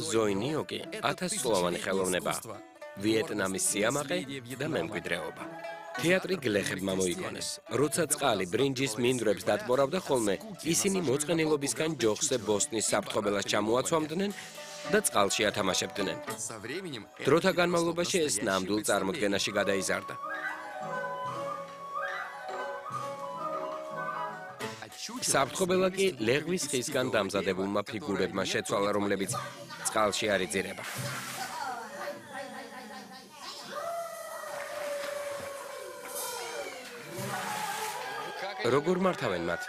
ზოინიო კი 1000-სლოვანი ხელოვნებაა. ვიეტნამის სიამაყე და მემკვიდრეობა. თეატრი გლეხებმა მოიგონეს. როცა წყალი ბრინჯის მინდვრებს დატბორავდა ხოლმე, ისინი მოწყენილობისგან ჯოხზე ბოსტნის საფრთხობელას ჩამოაცვამდნენ და წყალში ათამაშებდნენ. დროთა განმავლობაში ეს ნამდვილ წარმოდგენაში გადაიზარდა. საფრთხობელა კი ლეღვის ხისგან დამზადებულმა ფიგურებმა შეცვალა, რომლებიც წყალში არ იძირება. როგორ მართავენ მათ?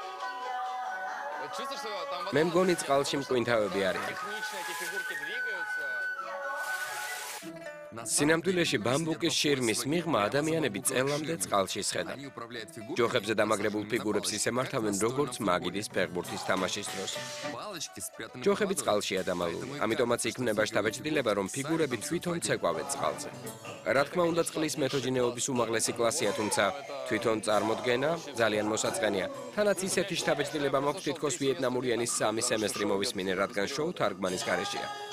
მე მგონი წყალში მკვინთავები არიან. სინამდვილეში ბამბუკის შირმის მიღმა ადამიანები წელამდე წყალში სხედან. ჯოხებზე დამაგრებულ ფიგურებს ისე მართავენ, როგორც მაგიდის ფეხბურთის თამაშის დროს. ჯოხები წყალშია დამალული, ამიტომაც იქმნება შთაბეჭდილება, რომ ფიგურები თვითონ ცეკვავენ წყალზე. რა თქმა უნდა, წყლის მეთოჯინეობის უმაღლესი კლასია, თუმცა თვითონ წარმოდგენა ძალიან მოსაწყენია. თანაც ისეთი შთაბეჭდილება მაქვს, თითქოს ვიეტნამური ენის 3 სემესტრი მოვისმინე, რადგან შოუ თარგმანის გარეშეა.